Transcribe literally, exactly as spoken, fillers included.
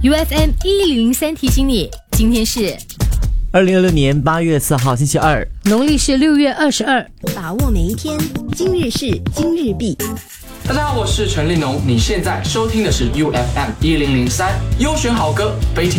U F M 一零零三提醒你，今天是二零二六年八月四号星期二， 农历是六月二十二。 把握每一天，今日事今日毕。 大家好，我是陈立农，你现在收听的是 U F M 一零零三优选好歌，悲听。